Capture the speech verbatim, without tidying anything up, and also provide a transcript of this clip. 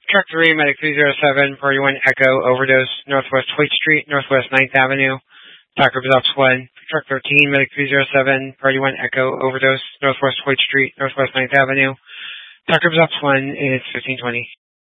Truck three, Medic three zero seven, Priority one Echo, overdose, Northwest Hoyt Street, Northwest ninth Avenue. Talk Results one. Truck thirteen, Medic three zero seven, Priority one Echo, overdose, Northwest Hoyt Street, Northwest ninth Avenue. Talk Results one, it's fifteen twenty.